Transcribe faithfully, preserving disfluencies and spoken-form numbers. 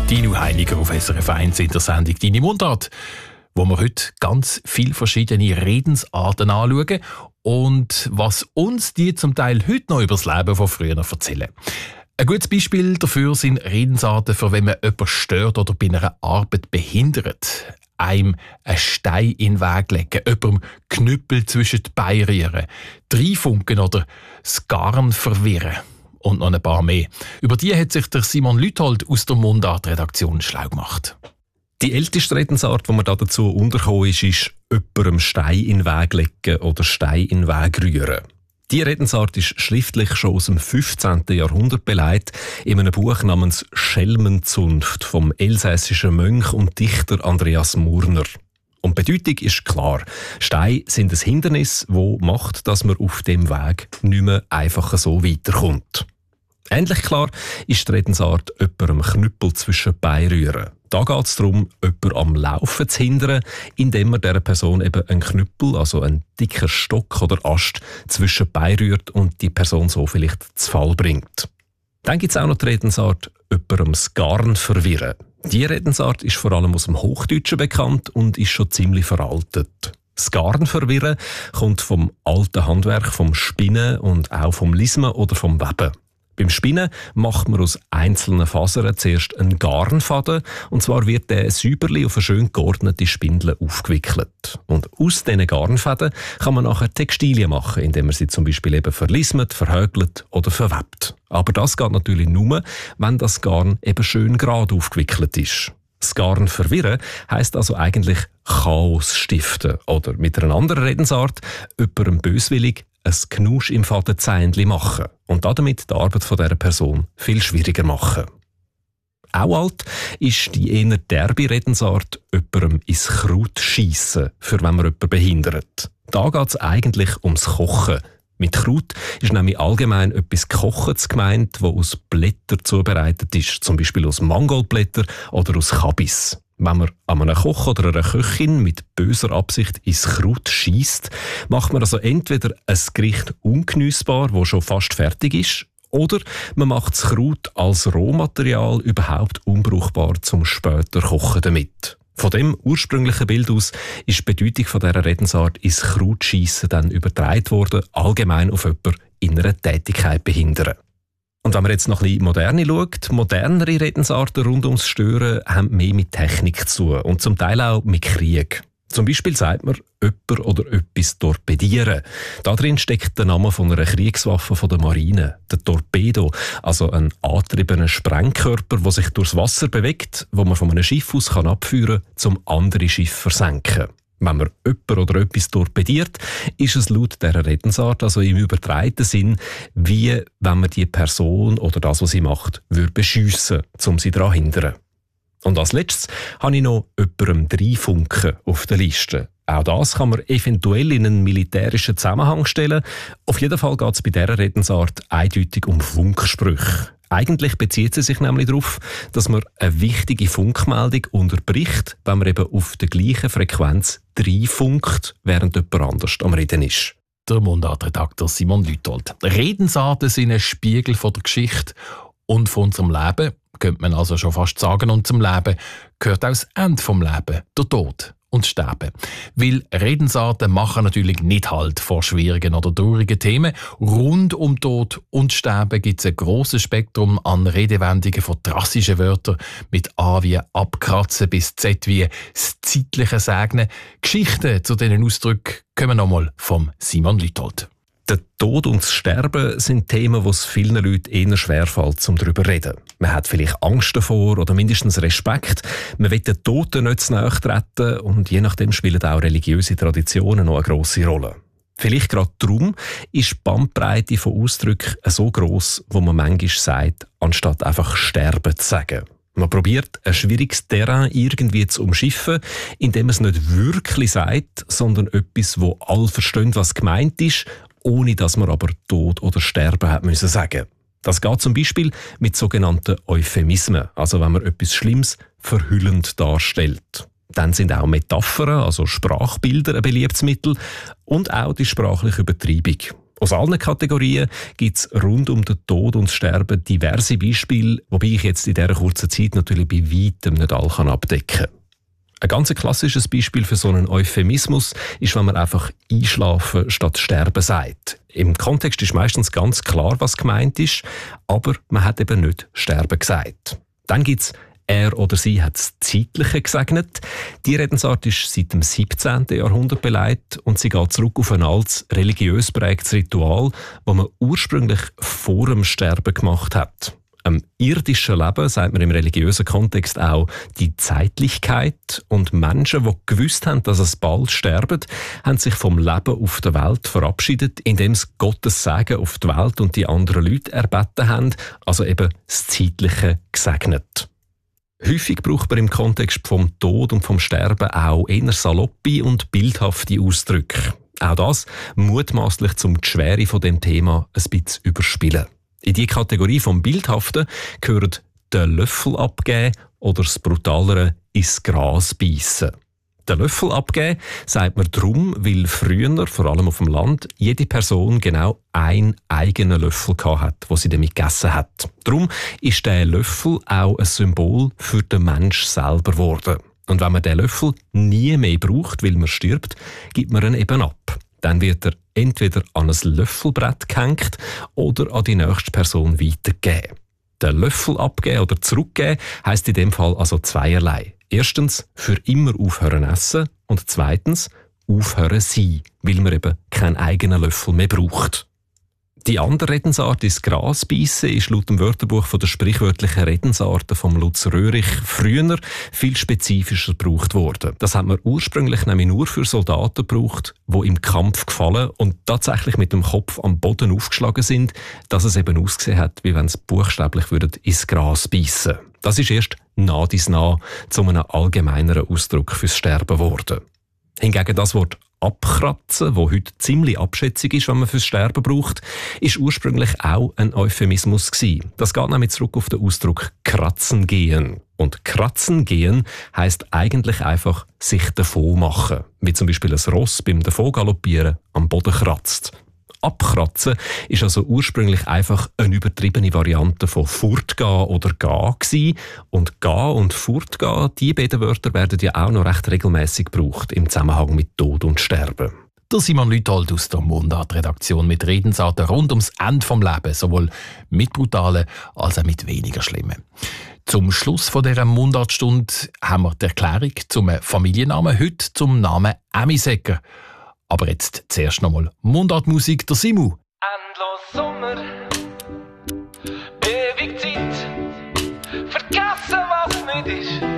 Dino Heiniger auf S R F eins in der Sendung «Deine Mundart», wo wir heute ganz viele verschiedene Redensarten anschauen und was uns die zum Teil heute noch über das Leben von früher erzählen. Ein gutes Beispiel dafür sind Redensarten, für wenn man jemanden stört oder bei einer Arbeit behindert. Einem einen Stein in den Weg legen, jemandem Knüppel zwischen die Beine rühren, reinfunken oder das Garn verwirren. Und noch ein paar mehr. Über die hat sich der Simon Lüthold aus der Mundart-Redaktion schlau gemacht. Die älteste Redensart, die man dazu untergekommen ist, ist «jemandem Stein in den Weg legen» oder «Stein in den Weg rühren». Diese Redensart ist schriftlich schon aus dem fünfzehnten Jahrhundert beleidigt in einem Buch namens «Schelmenzunft» vom elsässischen Mönch und Dichter Andreas Murner. Und die Bedeutung ist klar. Steine sind ein Hindernis, das macht, dass man auf dem Weg nicht mehr einfach so weiterkommt. Ähnlich klar ist die Redensart «jemandem Knüppel zwischen die Beine rühren». Da geht es darum, jemanden am Laufen zu hindern, indem man dieser Person eben einen Knüppel, also einen dicken Stock oder Ast, zwischen die Beine rührt und die Person so vielleicht zu Fall bringt. Dann gibt es auch noch die Redensart «jemandem das Garn verwirren». Diese Redensart ist vor allem aus dem Hochdeutschen bekannt und ist schon ziemlich veraltet. Das Garn verwirren kommt vom alten Handwerk, vom Spinnen und auch vom Lismen oder vom Weben. Beim Spinnen macht man aus einzelnen Fasern zuerst einen Garnfaden, und zwar wird der säuberlich auf eine schön geordnete Spindel aufgewickelt. Und aus diesen Garnfäden kann man nachher Textilien machen, indem man sie zum Beispiel eben verlismet, verhögelt oder verwebt. Aber das geht natürlich nur, wenn das Garn eben schön gerade aufgewickelt ist. Das Garn verwirren heisst also eigentlich Chaos stiften oder mit einer anderen Redensart jemandem böswillig ein Knusch im Fadenzähnchen machen und damit die Arbeit von dieser Person viel schwieriger machen. Auch alt ist die eher derbe Redensart «jemandem ins Kraut schiessen», für wenn man jemanden behindert. Da geht es eigentlich ums Kochen. Mit Kraut ist nämlich allgemein etwas Gekochtes gemeint, das aus Blättern zubereitet ist, zum Beispiel aus Mangoldblättern oder aus Kabis. Wenn man an einem Koch oder einer Köchin mit böser Absicht ins Kraut schiesst, macht man also entweder ein Gericht ungeniessbar, das schon fast fertig ist, oder man macht das Kraut als Rohmaterial überhaupt unbrauchbar zum später Kochen damit. Von dem ursprünglichen Bild aus ist die Bedeutung von dieser Redensart ins Kraut schiessen dann übertragen worden, allgemein auf jemanden in einer Tätigkeit behindern. Und wenn man jetzt noch ein bisschen moderne schaut, modernere Redensarten rund ums Stören haben mehr mit Technik zu tun und zum Teil auch mit Krieg. Zum Beispiel sagt man «jemand oder etwas torpedieren». Darin steckt der Name von einer Kriegswaffe von der Marine, der Torpedo, also ein angetriebener Sprengkörper, der sich durchs Wasser bewegt, wo man von einem Schiff aus kann abführen kann, um andere Schiffe zu versenken. Wenn man jemand oder etwas torpediert, ist es laut dieser Redensart, also im übertragenen Sinn, wie wenn man die Person oder das, was sie macht, würde beschiessen, um sie daran zu hindern. Und als letztes habe ich noch jemandem reinfunken auf der Liste. Auch das kann man eventuell in einen militärischen Zusammenhang stellen. Auf jeden Fall geht es bei dieser Redensart eindeutig um Funksprüche. Eigentlich bezieht sie sich nämlich darauf, dass man eine wichtige Funkmeldung unterbricht, wenn man eben auf der gleichen Frequenz reinfunkt, während jemand anders am Reden ist. Der Mundart-Redakteur Simon Lüthold. Redensarten sind ein Spiegel von der Geschichte und von unserem Leben, könnte man also schon fast sagen. Und zum Leben gehört auch das Ende vom Leben, der Tod und Sterben. Weil Redensarten machen natürlich nicht Halt vor schwierigen oder traurigen Themen. Rund um Tod und Sterben gibt es ein grosses Spektrum an Redewendungen von drastischen Wörtern mit A wie abkratzen bis Z wie das zeitliche Segnen. Geschichten zu diesen Ausdrücken kommen nochmal vom Simon Lüthold. Der Tod und das Sterben sind Themen, die es vielen Leuten eher schwerfällt, um darüber zu reden. Man hat vielleicht Angst davor oder mindestens Respekt. Man will den Toten nicht zu nahe treten und je nachdem spielen auch religiöse Traditionen noch eine grosse Rolle. Vielleicht gerade darum ist die Bandbreite von Ausdrücken so gross, wo man manchmal sagt, anstatt einfach sterben zu sagen. Man probiert, ein schwieriges Terrain irgendwie zu umschiffen, indem man es nicht wirklich sagt, sondern etwas, wo alle verstehen, was gemeint ist, ohne dass man aber Tod oder Sterben hat müssen sagen. Das geht zum Beispiel mit sogenannten Euphemismen, also wenn man etwas Schlimmes verhüllend darstellt. Dann sind auch Metaphern, also Sprachbilder, ein beliebtes Mittel und auch die sprachliche Übertreibung. Aus allen Kategorien gibt es rund um den Tod und das Sterben diverse Beispiele, wobei ich jetzt in dieser kurzen Zeit natürlich bei weitem nicht alle abdecken kann. Ein ganz klassisches Beispiel für so einen Euphemismus ist, wenn man einfach einschlafen statt sterben sagt. Im Kontext ist meistens ganz klar, was gemeint ist, aber man hat eben nicht sterben gesagt. Dann gibt es er oder sie hat das Zeitliche gesegnet. Die Redensart ist seit dem siebzehnten Jahrhundert beleidigt und sie geht zurück auf ein altes, religiös prägtes Ritual, das man ursprünglich vor dem Sterben gemacht hat. Am irdischen Leben sagt man im religiösen Kontext auch die Zeitlichkeit. Und Menschen, die gewusst haben, dass es bald sterben, haben sich vom Leben auf der Welt verabschiedet, indem sie Gottes Segen auf die Welt und die anderen Leute erbeten haben, also eben das Zeitliche gesegnet. Häufig braucht man im Kontext vom Tod und vom Sterben auch eher saloppe und bildhafte Ausdrücke. Auch das mutmaßlich zum die Schwere von dem Thema ein bisschen überspielen. In die Kategorie vom Bildhaften gehören den Löffel abgeben oder das brutalere ins Gras beißen. Den Löffel abgeben sagt man darum, weil früher, vor allem auf dem Land, jede Person genau einen eigenen Löffel hatte, den sie damit gegessen hat. Darum ist der Löffel auch ein Symbol für den Mensch selber geworden. Und wenn man den Löffel nie mehr braucht, weil man stirbt, gibt man ihn eben ab. Dann wird er entweder an ein Löffelbrett gehängt oder an die nächste Person weitergegeben. Den Löffel abgeben oder zurückgeben heisst in dem Fall also zweierlei. Erstens, für immer aufhören essen und zweitens, aufhören sein, weil man eben keinen eigenen Löffel mehr braucht. Die andere Redensart, ins Gras beißen, ist laut dem Wörterbuch von der sprichwörtlichen Redensarten von Lutz Röhrich früher viel spezifischer gebraucht worden. Das hat man ursprünglich nämlich nur für Soldaten gebraucht, die im Kampf gefallen und tatsächlich mit dem Kopf am Boden aufgeschlagen sind, dass es eben ausgesehen hat, wie wenn sie buchstäblich würden ins Gras beißen. Das ist erst nah dies nah zu einem allgemeineren Ausdruck fürs Sterben geworden. Hingegen das Wort abkratzen, wo heute ziemlich abschätzig ist, wenn man fürs Sterben braucht, ist ursprünglich auch ein Euphemismus gewesen. Das geht nämlich zurück auf den Ausdruck kratzen gehen. Und kratzen gehen heisst eigentlich einfach sich davon machen. Wie zum Beispiel ein Ross beim Davongaloppieren am Boden kratzt. Abkratzen ist also ursprünglich einfach eine übertriebene Variante von fortgehen oder gehen gewesen. Und gehen und fortgehen, die beiden Wörter werden ja auch noch recht regelmäßig gebraucht im Zusammenhang mit Tod und Sterben. Der Simon Lüthold aus der Mundart-Redaktion mit Redensarten rund ums Ende vom Leben, sowohl mit brutalen als auch mit weniger schlimmen. Zum Schluss von dieser Mundartstunde haben wir die Erklärung zum Familiennamen, heute zum Namen Amisecker. Aber jetzt zuerst nochmal Mundartmusik, der Simu. Endlos Sommer, ewig Zeit, vergessen was nicht ist.